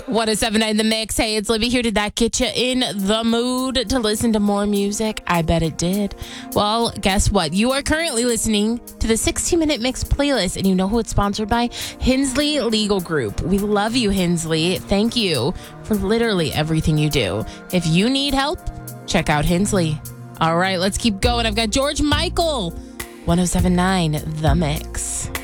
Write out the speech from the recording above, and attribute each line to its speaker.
Speaker 1: 1079 The Mix. Hey, it's Libby here. Did that get you in the mood to listen to more music? I bet it did. Well, guess what? You are currently listening to the 60-Minute Mix playlist, and you know who it's sponsored by? Hensley Legal Group. We love you, Hensley. Thank you for literally everything you do. If you need help, check out Hensley. All right, let's keep going. I've got George Michael, 1079 The Mix.